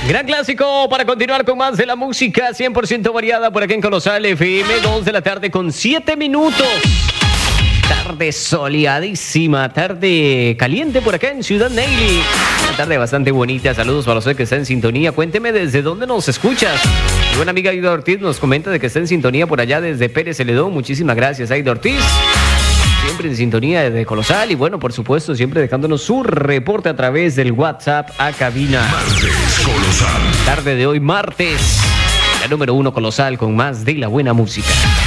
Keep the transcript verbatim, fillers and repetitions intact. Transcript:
Gran clásico para continuar con más de la música cien por ciento variada por aquí en Colosal F M, dos de la tarde con siete minutos. Tarde soleadísima, tarde caliente por acá en Ciudad Neyli. Una tarde bastante bonita. Saludos para usted que está en sintonía. Cuénteme desde dónde nos escuchas. Mi buena amiga Aida Ortiz nos comenta de que está en sintonía por allá desde Pérez Celedón. Muchísimas gracias, Aida Ortiz. Siempre en sintonía desde Colosal y bueno, por supuesto, siempre dejándonos su reporte a través del WhatsApp a cabina. Martes Colosal. Tarde de hoy, martes. La número uno Colosal con más de la buena música.